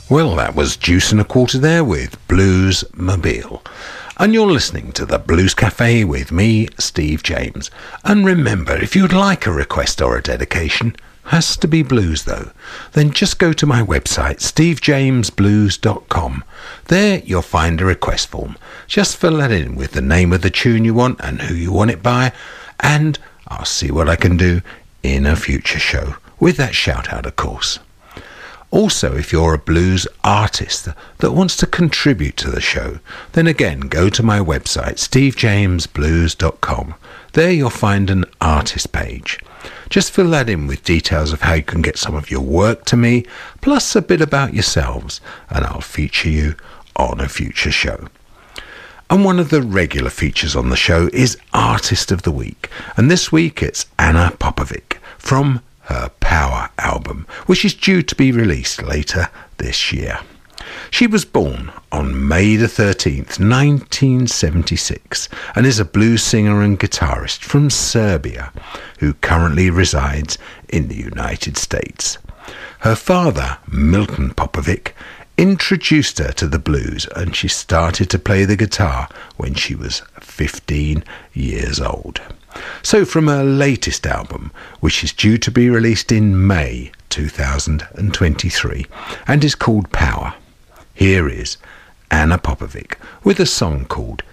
Well, that was Juice and a Quarter there with Blues Mobile. And you're listening to the Blues Cafe with me, Steve James. And remember, if you'd like a request or a dedication, has to be blues though, then just go to my website, stevejamesblues.com. There you'll find a request form. Just fill that in with the name of the tune you want and who you want it by, and I'll see what I can do in a future show, with that shout out of course. Also, if you're a blues artist that wants to contribute to the show, then again go to my website, stevejamesblues.com. There you'll find an artist page. Just fill that in with details of how you can get some of your work to me, plus a bit about yourselves, and I'll feature you on a future show. And one of the regular features on the show is Artist of the Week, and this week it's Anna Popovic from her Power album, which is due to be released later this year. She was born on May the 13th, 1976, and is a blues singer and guitarist from Serbia, who currently resides in the United States. Her father, Milton Popovic, introduced her to the blues, and she started to play the guitar when she was 15 years old. So from her latest album, which is due to be released in May 2023 and is called Power, here is Anna Popovic with a song called